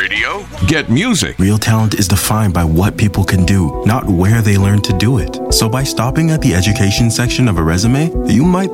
radio, get music. Real talent is defined by what people can do, not where they learn to do it. So by stopping at the education section of a resume, you might